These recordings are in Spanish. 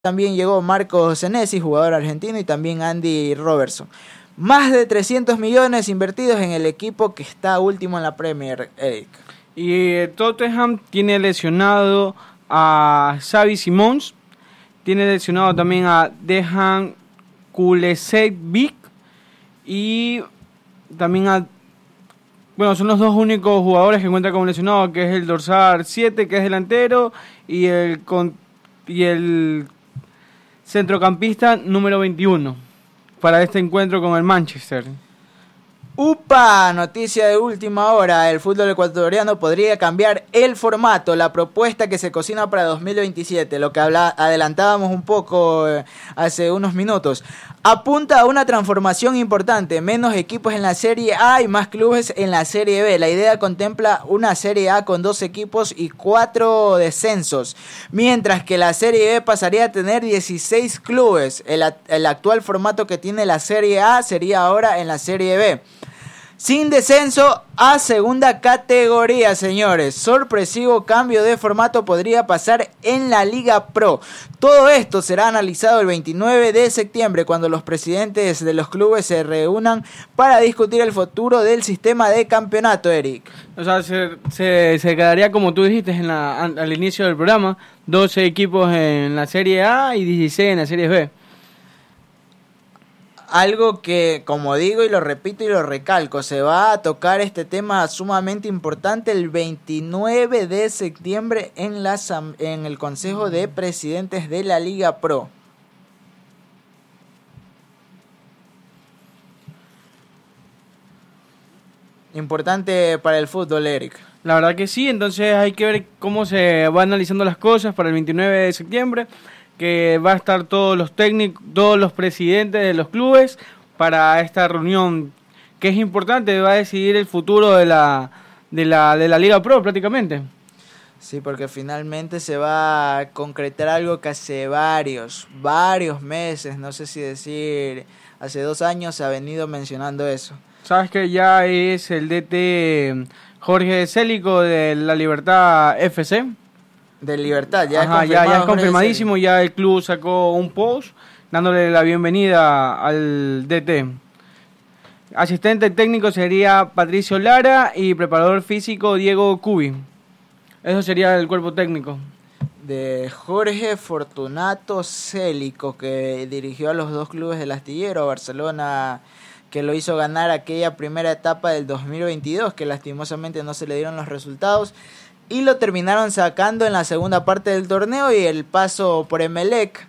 también llegó Marcos Senesi, jugador argentino, y también Andy Robertson. Más de 300 millones invertidos en el equipo que está último en la Premier, Eric. Y Tottenham tiene lesionado a Xavi Simons, tiene lesionado también a Dejan Kulesevic y también son los dos únicos jugadores que cuentan como lesionados, que es el dorsal 7, que es delantero, y el centrocampista número 21 para este encuentro con el Manchester. ¡Upa! Noticia de última hora. El fútbol ecuatoriano podría cambiar el formato, la propuesta que se cocina para 2027, lo que adelantábamos un poco hace unos minutos. Apunta a una transformación importante, menos equipos en la Serie A y más clubes en la Serie B. La idea contempla una Serie A con 2 equipos y 4 descensos, mientras que la Serie B pasaría a tener 16 clubes. El actual formato que tiene la Serie A sería ahora en la Serie B. Sin descenso a segunda categoría, señores. Sorpresivo cambio de formato podría pasar en la Liga Pro. Todo esto será analizado el 29 de septiembre, cuando los presidentes de los clubes se reúnan para discutir el futuro del sistema de campeonato, Eric. O sea, se quedaría, como tú dijiste al inicio del programa, 12 equipos en la Serie A y 16 en la Serie B. Algo que, como digo y lo repito y lo recalco, se va a tocar este tema sumamente importante el 29 de septiembre en el Consejo de Presidentes de la Liga Pro. Importante para el fútbol, Eric. La verdad que sí, entonces hay que ver cómo se van analizando las cosas para el 29 de septiembre. Que va a estar todos los técnicos, todos los presidentes de los clubes para esta reunión, que es importante, va a decidir el futuro de la Liga Pro prácticamente. Sí, porque finalmente se va a concretar algo que hace varios meses, no sé si decir, hace 2 años se ha venido mencionando eso. Sabes que ya es el DT Jorge Célico de la Libertad FC. De Libertad, ya es confirmadísimo, ya el club sacó un post dándole la bienvenida al DT. Asistente técnico sería Patricio Lara y preparador físico Diego Cubi. Eso sería el cuerpo técnico. De Jorge Fortunato Célico, que dirigió a los 2 clubes del Astillero, Barcelona, que lo hizo ganar aquella primera etapa del 2022, que lastimosamente no se le dieron los resultados. Y lo terminaron sacando en la segunda parte del torneo, y el paso por Emelec,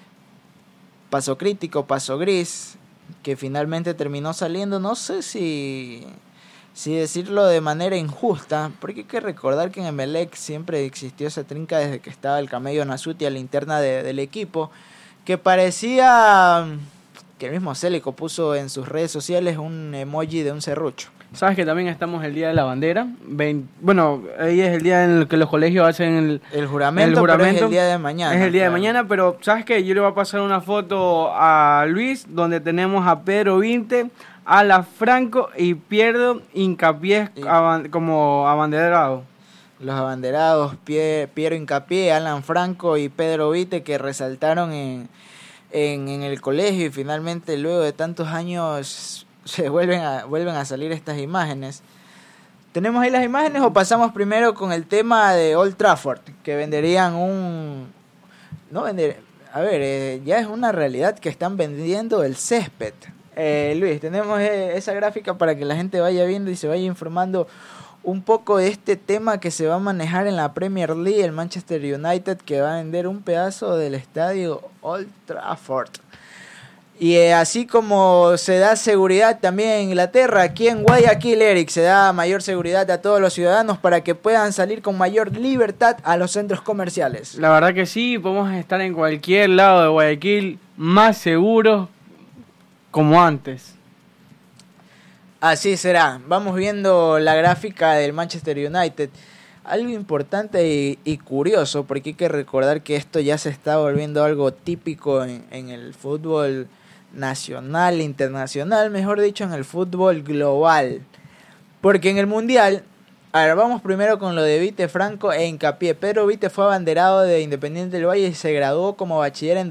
paso crítico, paso gris, que finalmente terminó saliendo, no sé si decirlo de manera injusta, porque hay que recordar que en Emelec siempre existió esa trinca desde que estaba el Camello Nasuti a la interna del equipo, que parecía que el mismo Célico puso en sus redes sociales un emoji de un serrucho. Sabes que también estamos el día de la bandera. Ahí es el día en el que los colegios hacen el juramento. Pero es el día de mañana. Es el día de mañana, pero ¿sabes qué? Yo le voy a pasar una foto a Luis, donde tenemos a Pedro Vinte, Ala Franco y Piero Hincapié como abanderado. Los abanderados, Piero Hincapié, Alan Franco y Pedro Vite, que resaltaron en el colegio, y finalmente luego de tantos años se vuelven a salir estas imágenes. ¿Tenemos ahí las imágenes o pasamos primero con el tema de Old Trafford? Que venderían ya es una realidad que están vendiendo el césped. Luis, tenemos esa gráfica para que la gente vaya viendo y se vaya informando un poco de este tema que se va a manejar en la Premier League. El Manchester United, que va a vender un pedazo del estadio Old Trafford. Y así como se da seguridad también en Inglaterra, aquí en Guayaquil, Eric, se da mayor seguridad a todos los ciudadanos para que puedan salir con mayor libertad a los centros comerciales. La verdad que sí, podemos estar en cualquier lado de Guayaquil más seguros como antes. Así será. Vamos viendo la gráfica del Manchester United. Algo importante y curioso, porque hay que recordar que esto ya se está volviendo algo típico en el fútbol nacional, internacional, mejor dicho, en el fútbol global. Porque en el Mundial A ver, vamos primero con lo de Vite Franco e Hincapié. Pedro Vite fue abanderado de Independiente del Valle y se graduó como bachiller en